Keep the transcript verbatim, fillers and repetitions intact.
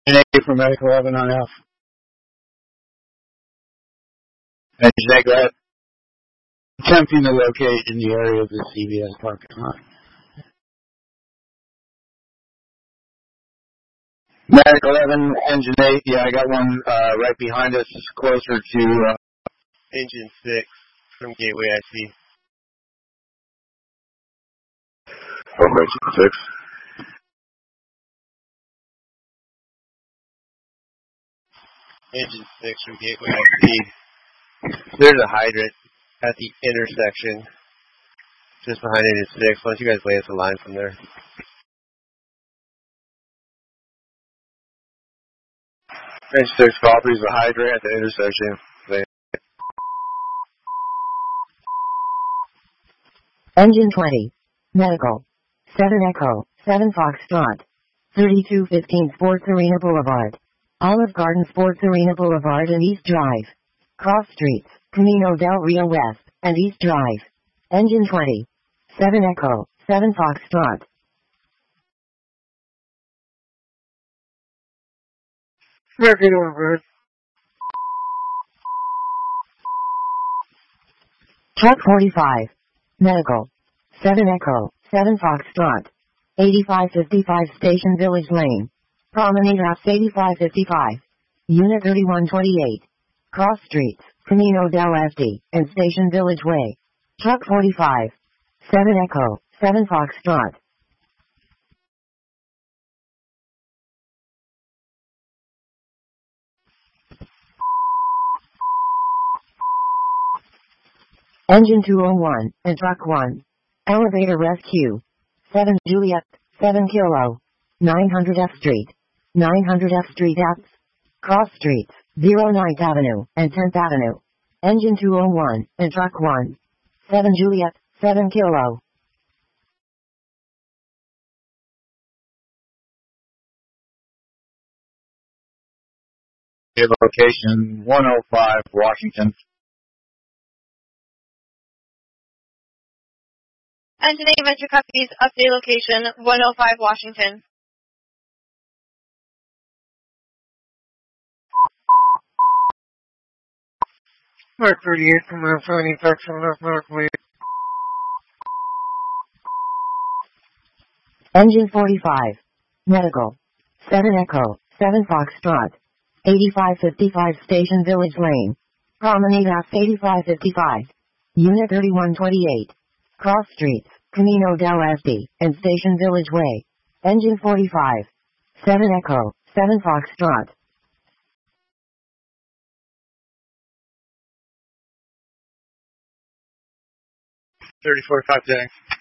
N A for Medical eleven on F. Engine A, go ahead. Attempting to locate in the area of the C V S parking lot. Medical eleven, Engine eight, yeah, I got one uh, right behind us, closer to uh, Engine six from Gateway I C. From Engine six. Engine six from Gateway I C. There's a hydrant at the intersection just behind Engine six. Why don't you guys lay us a line from there? Engine six copies the hydrant at the intersection. Lay. Engine twenty. Medical. seven Echo, seven Foxtrot. thirty-two fifteen Sports Arena Boulevard. Olive Garden Sports Arena Boulevard and East Drive. Cross Streets, Camino del Rio West, and East Drive. Engine twenty. seven Echo, seven Foxtrot. American Orbit. Truck forty-five. Medical. seven Echo, seven Foxtrot. eighty-five fifty-five Station Village Lane. Promenade House eighty-five fifty-five. Unit thirty-one twenty-eight. Cross Streets, Camino del Este, and Station Village Way. Truck forty-five. seven Echo, seven Foxtrot. Engine two oh one, and Truck one. Elevator Rescue. seven Juliet, seven Kilo. nine hundred F Street. nine hundred F Street F. Cross Streets, oh ninth Avenue, and tenth Avenue. Engine two oh one, and Truck one. seven Juliet, seven Kilo. location one oh five Washington. Engine eight Metro copies, update location one oh five Washington. Mark thirty-eight from Mount Sinai, Texas, left Mark Lee. Engine forty-five. Medical. seven Echo, seven Foxtrot. eighty-five fifty-five Station Village Lane. Promenade House eighty-five fifty-five. Unit thirty-one twenty-eight. Cross Streets, Camino del Este, and Station Village Way. Engine forty-five. seven Echo, seven Foxtrot. thirty forty-five today.